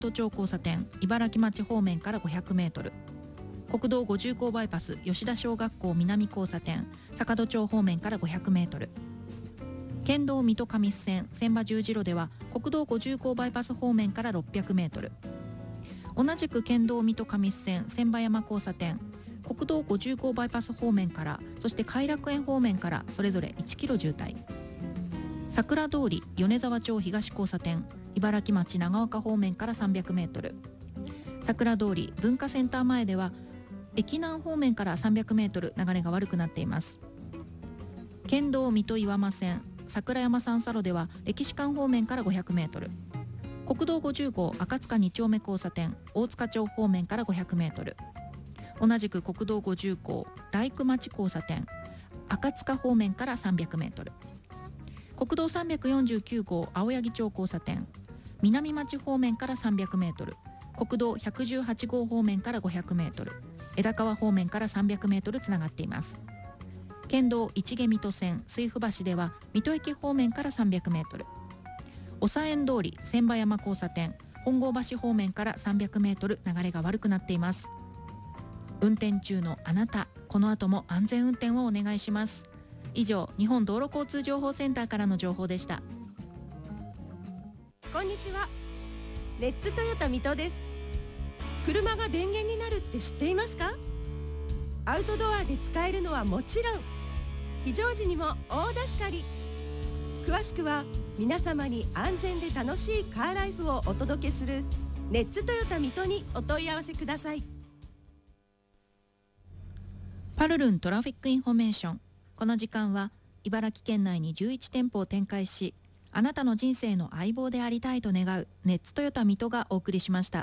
都町交差点茨城町方面から500メートル、国道50号バイパス吉田小学校南交差点坂戸町方面から500メートル、県道水戸上須線千葉十字路では国道50号バイパス方面から600メートル、同じく県道水戸上須線千葉山交差点国道50号バイパス方面から、そして偕楽園方面からそれぞれ1キロ渋滞、桜通り米沢町東交差点茨城町長岡方面から300メートル、桜通り文化センター前では駅南方面から300メートル流れが悪くなっています。県道水戸岩間線桜山三叉路では歴史館方面から500メートル、国道50号赤塚2丁目交差点大塚町方面から500メートル、同じく国道50号大工町交差点赤塚方面から300メートル、国道349号青柳町交差点南町方面から300メートル、国道118号方面から500メートル、枝川方面から300メートルつながっています。県道市毛水戸線水府橋では水戸駅方面から300メートル、長園通り千葉山交差点本郷橋方面から300メートル流れが悪くなっています。運転中のあなた、この後も安全運転をお願いします。以上、日本道路交通情報センターからの情報でした。 こんにちは、レッツトヨタ水戸です。車が電源になるって知っていますか？アウトドアで使えるのはもちろん、非常時にも大助かり。詳しくは皆様に安全で楽しいカーライフをお届けするレッツトヨタ水戸にお問い合わせください。 パルルントラフィックインフォメーション。この時間は茨城県内に11店舗を展開し、あなたの人生の相棒でありたいと願うネッツトヨタ水戸がお送りしました。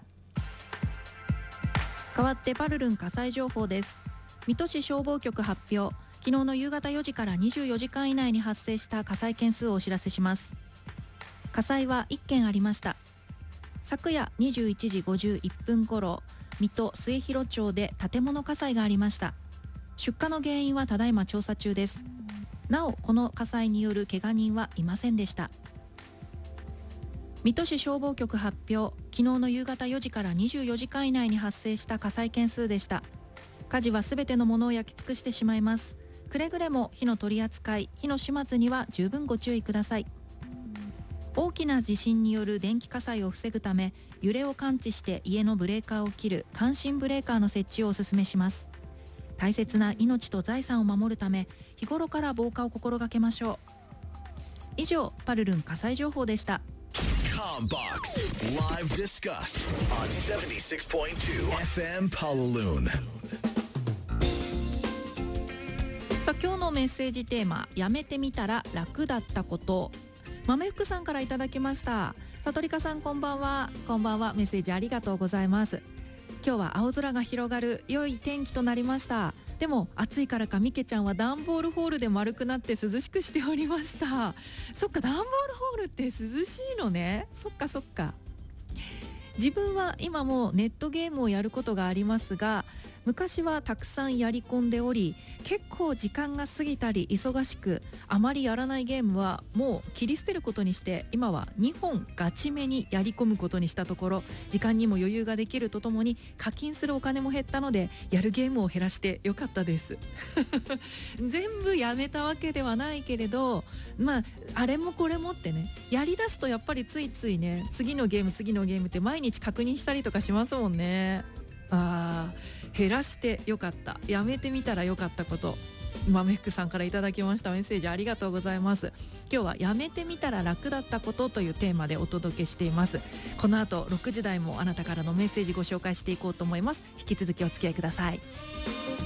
代わってパルルン火災情報です。水戸市消防局発表、昨日の夕方4時から24時間以内に発生した火災件数をお知らせします。火災は1件ありました。昨夜21時51分頃、水戸末広町で建物火災がありました。出火の原因はただいま調査中です。なお、この火災による怪我人はいませんでした。水戸市消防局発表、昨日の夕方4時から24時間以内に発生した火災件数でした。火事はすべてのものを焼き尽くしてしまいます。くれぐれも火の取り扱い、火の始末には十分ご注意ください。大きな地震による電気火災を防ぐため、揺れを感知して家のブレーカーを切る感震ブレーカーの設置をお勧めします。大切な命と財産を守るため、日頃から防火を心がけましょう。以上、パルルン火災情報でした。 Combox Live Discuss on 76.2 FM Paloon。 さあ、今日のメッセージテーマ、やめてみたら楽だったこと。豆福さんからいただきました。さとりかさん、こんばんは。こんばんは。メッセージありがとうございます。今日は青空が広がる良い天気となりました。でも暑いからかみけちゃんは段ボールホールで丸くなって涼しくしておりました。そっか、段ボールホールって涼しいのね。そっかそっか。自分は今もネットゲームをやることがありますが、昔はたくさんやり込んでおり、結構時間が過ぎたり忙しく、あまりやらないゲームはもう切り捨てることにして、今は2本ガチめにやり込むことにしたところ、時間にも余裕ができるとともに課金するお金も減ったので、やるゲームを減らしてよかったです全部やめたわけではないけれど、あれもこれもってね、やりだすとやっぱりついついね、次のゲームって毎日確認したりとかしますもんね。減らしてよかった、やめてみたらよかったこと、豆福さんからいただきました。メッセージありがとうございます。今日はやめてみたら楽だったことというテーマでお届けしています。この後6時台もあなたからのメッセージご紹介していこうと思います。引き続きお付き合いください。